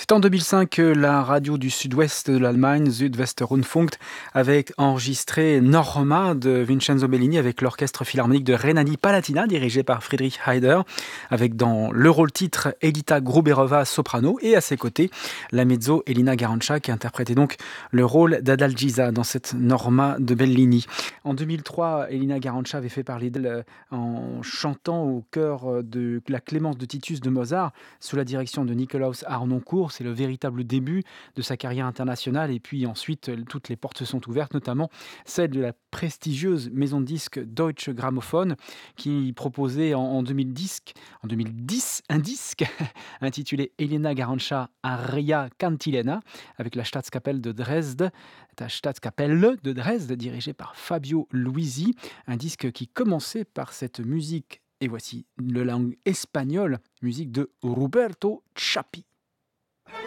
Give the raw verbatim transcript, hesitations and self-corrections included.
C'était en deux mille cinq, euh, la radio du sud-ouest de l'Allemagne, Südwestrundfunk, avait enregistré Norma de Vincenzo Bellini avec l'orchestre philharmonique de Rhénanie-Palatinat, dirigé par Friedrich Heider, avec dans le rôle-titre Edita Gruberova, soprano, et à ses côtés, la mezzo Elina Garanca, qui interprétait donc le rôle d'Adalgisa dans cette Norma de Bellini. En deux mille trois, Elina Garanca avait fait parler d'elle euh, en chantant au chœur de la Clémence de Titus de Mozart, sous la direction de Nikolaus Harnoncourt. C'est le véritable début de sa carrière internationale. Et puis ensuite, euh, toutes les portes se sont ouvertes, notamment celle de la prestigieuse maison de disques Deutsche Grammophon, qui proposait en, en deux mille dix, en deux mille dix un disque intitulé Elena Garanca Aria Cantilena, avec la Staatskapelle de Dresde, la Staatskapelle de Dresde, dirigée par Fabio Luisi, un disque qui commençait par cette musique. Et voici le langue espagnole, musique de Roberto Chapi.